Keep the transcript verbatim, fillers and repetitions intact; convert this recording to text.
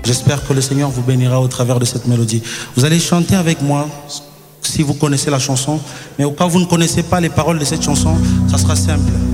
J'espère que le Seigneur vous bénira au travers de cette mélodie. Vous allez chanter avec moi si vous connaissez la chanson, mais au cas où vous ne connaissez pas les paroles de cette chanson, ça sera simple.